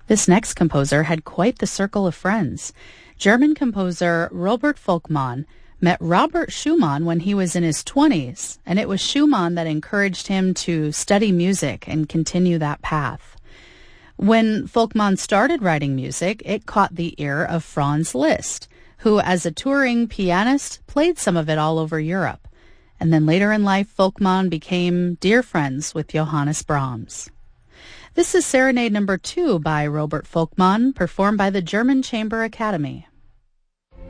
This next composer had quite the circle of friends. German composer Robert Volkmann met Robert Schumann when he was in his 20s, and it was Schumann that encouraged him to study music and continue that path. When Volkmann started writing music, it caught the ear of Franz Liszt, who, as a touring pianist, played some of it all over Europe. And then later in life, Volkmann became dear friends with Johannes Brahms. This is Serenade Number 2 by Robert Volkmann, performed by the German Chamber Academy.